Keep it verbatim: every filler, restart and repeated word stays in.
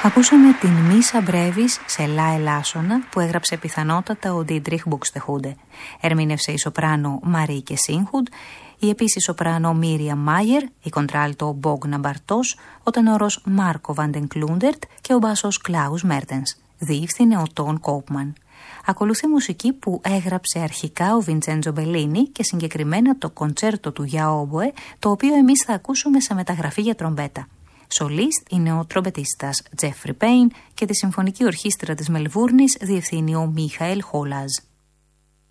Ακούσαμε την Μίσα Μπρέβις σε Λα Ελάσσονα που έγραψε πιθανότατα ο Ντίτριχ Μπουξτεχούντε. Ερμήνευσε η σοπράνο Μαρίκε Σίνχουντ, η επίσης σοπράνο Μίρια Μάιερ, η κοντράλτο Μπόγνα Μπαρτός, ο τενόρος Μάρκο Βαντενκλούντερτ και ο μπάσος Κλάους Μέρτενς. Διεύθυνε ο Τόν Κόπμαν. Ακολουθεί μουσική που έγραψε αρχικά ο Βιντσέντζο Μπελίνι και συγκεκριμένα το κοντσέρτο του για όμποε, το οποίο εμείς θα ακούσουμε σε μεταγραφή για τρομπέτα. Σολίστ είναι ο τρομπετίστας Τζέφρι Πέιν και τη Συμφωνική Ορχήστρα της Μελβούρνης διευθύνει ο Μίχαελ Χόλαζ.